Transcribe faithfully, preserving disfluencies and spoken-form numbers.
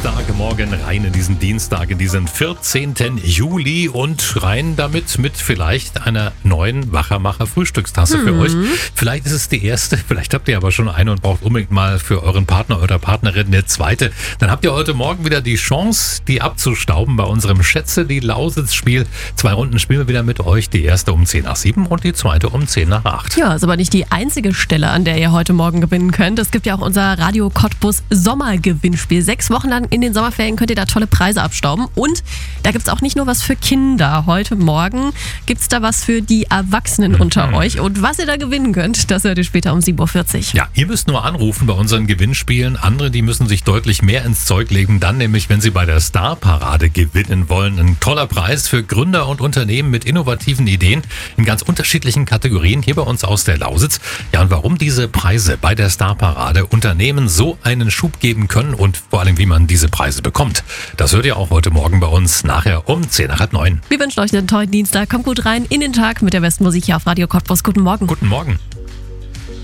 Dienstagmorgen rein in diesen Dienstag, in diesen vierzehnten Juli und rein damit mit vielleicht einer neuen Wachermacher-Frühstückstasse für Mhm. euch. Vielleicht ist es die erste, vielleicht habt ihr aber schon eine und braucht unbedingt mal für euren Partner oder Partnerin eine zweite. Dann habt ihr heute Morgen wieder die Chance, die abzustauben bei unserem Schätze, die Lausitz-Spiel. Zwei Runden spielen wir wieder mit euch. Die erste um zehn nach sieben und die zweite um zehn nach acht. Ja, ist aber nicht die einzige Stelle, an der ihr heute Morgen gewinnen könnt. Es gibt ja auch unser Radio Cottbus Sommergewinnspiel. Sechs Wochen lang in den Sommerferien könnt ihr da tolle Preise abstauben. Und da gibt es auch nicht nur was für Kinder. Heute Morgen gibt es da was für die Erwachsenen Mhm. unter euch. Und was ihr da gewinnen könnt, das hört ihr später um sieben Uhr vierzig. Ja, ihr müsst nur anrufen bei unseren Gewinnspielen. Andere, die müssen sich deutlich mehr ins Zeug legen. Dann nämlich, wenn sie bei der Star-Parade gewinnen wollen. Ein toller Preis für Gründer und Unternehmen mit innovativen Ideen in ganz unterschiedlichen Kategorien hier bei uns aus der Lausitz. Ja, und warum diese Preise bei der Star-Parade Unternehmen so einen Schub geben können und vor allem, wie man diese Preise bekommt. Das hört ihr auch heute Morgen bei uns nachher um zehn nach halb neun. Wir wünschen euch einen tollen Dienstag. Kommt gut rein in den Tag mit der besten Musik hier auf Radio Cottbus. Guten Morgen. Guten Morgen.